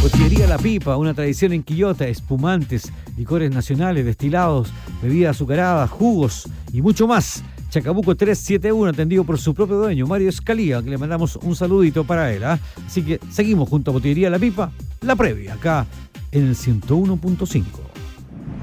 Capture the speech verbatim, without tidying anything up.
Botillería La Pipa, una tradición en Quillota, espumantes, licores nacionales, destilados, bebidas azucaradas, jugos y mucho más. Chacabuco trescientos setenta y uno, atendido por su propio dueño, Mario Escalía, que le mandamos un saludito para él. ¿eh? Así que seguimos junto a Botillería La Pipa, la previa, acá en el ciento uno punto cinco.